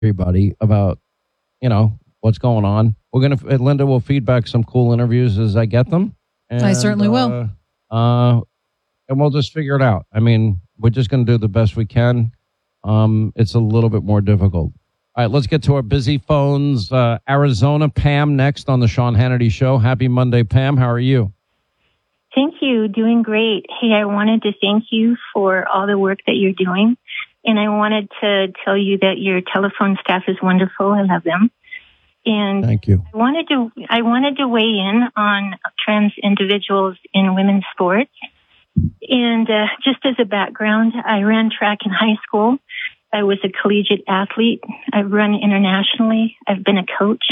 everybody about, what's going on. Linda will feedback some cool interviews as I get them. And, I certainly will. And we'll just figure it out. I mean, we're just going to do the best we can. It's a little bit more difficult. All right, let's get to our busy phones. Arizona, Pam, next on the Sean Hannity Show. Happy Monday, Pam. How are you? Thank you. Doing great. Hey, I wanted to thank you for all the work that you're doing. And I wanted to tell you that your telephone staff is wonderful. I love them. And thank you. I wanted to weigh in on trans individuals in women's sports. And just as a background, I ran track in high school. I was a collegiate athlete. I've run internationally. I've been a coach.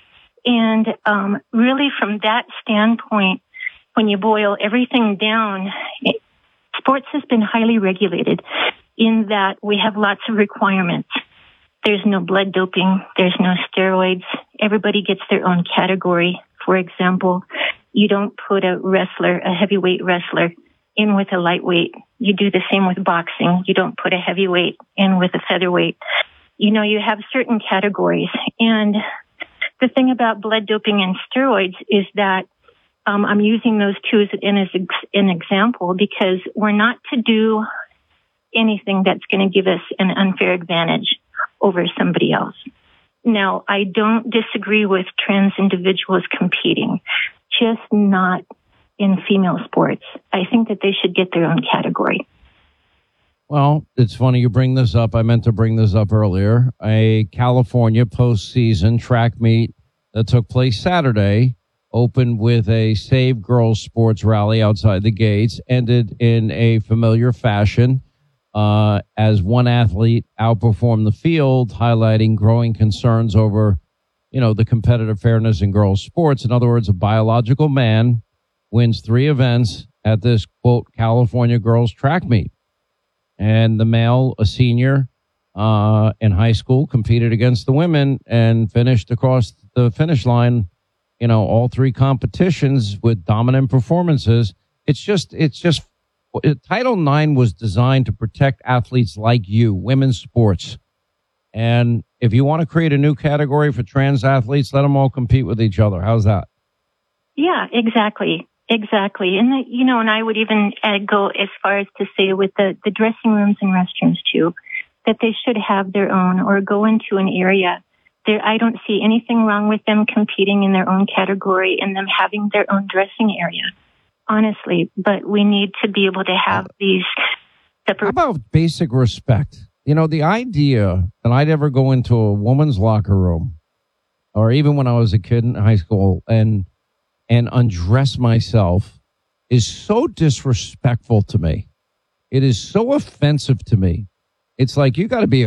And really from that standpoint, when you boil everything down, sports has been highly regulated in that we have lots of requirements. There's no blood doping. There's no steroids. Everybody gets their own category. For example, you don't put a heavyweight wrestler, in with a lightweight. You do the same with boxing. You don't put a heavyweight in with a featherweight. You have certain categories. And the thing about blood doping and steroids is that I'm using those two as an example because we're not to do anything that's going to give us an unfair advantage over somebody else. Now, I don't disagree with trans individuals competing, just not in female sports. I think that they should get their own category. Well, it's funny you bring this up. I meant to bring this up earlier. A California postseason track meet that took place Saturday opened with a Save Girls Sports rally outside the gates, ended in a familiar fashion as one athlete outperformed the field, highlighting growing concerns over, the competitive fairness in girls' sports. In other words, a biological man wins 3 events at this, quote, California girls track meet. And the male, a senior in high school, competed against the women and finished across the finish line, all 3 competitions with dominant performances. It's just Title IX was designed to protect athletes like you, women's sports. And if you want to create a new category for trans athletes, let them all compete with each other. How's that? Yeah, exactly. Exactly. And, and I would even go as far as to say with the dressing rooms and restrooms, too, that they should have their own or go into an area. I don't see anything wrong with them competing in their own category and them having their own dressing area, honestly. But we need to be able to have these separate. How about basic respect? The idea that I'd ever go into a woman's locker room, or even when I was a kid in high school, and undress myself is so disrespectful to me. It is so offensive to me. It's like you got to be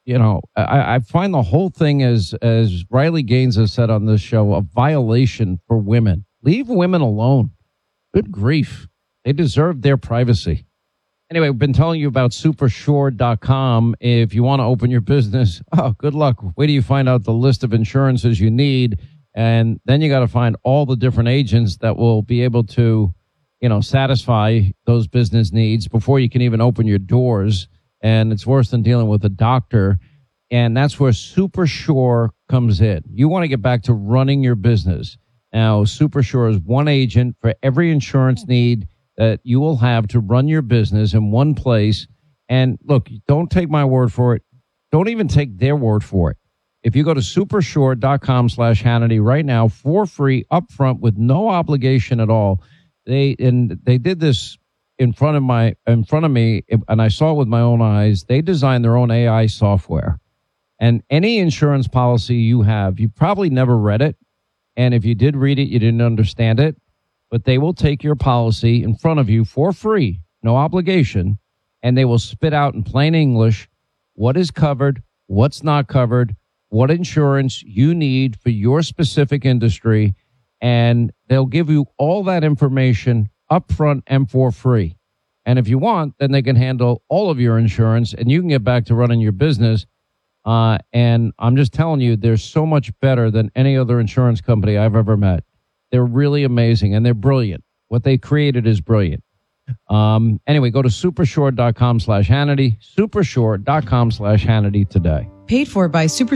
I find the whole thing as Riley Gaines has said on this show, a violation for women. Leave women alone. Good grief. They deserve their privacy. Anyway, we've been telling you about Supersure.com. If you want to open your business, good luck. Wait till you find out the list of insurances you need. And then you got to find all the different agents that will be able to, satisfy those business needs before you can even open your doors. And it's worse than dealing with a doctor. And that's where Supersure comes in. You want to get back to running your business. Now, Supersure is one agent for every insurance need that you will have to run your business in one place. And look, don't take my word for it. Don't even take their word for it. If you go to supersure.com/Hannity right now for free upfront with no obligation at all, they did this in front of me, and I saw it with my own eyes. They designed their own AI software, and any insurance policy you have, you probably never read it, and if you did read it, you didn't understand it. But they will take your policy in front of you for free, no obligation, and they will spit out in plain English what is covered, what's not covered, what insurance you need for your specific industry, and they'll give you all that information up front and for free. And if you want, then they can handle all of your insurance, and you can get back to running your business. And I'm just telling you, they're so much better than any other insurance company I've ever met. They're really amazing, and they're brilliant. What they created is brilliant. Anyway, go to supershort.com/Hannity, supershort.com/Hannity today. Paid for by Super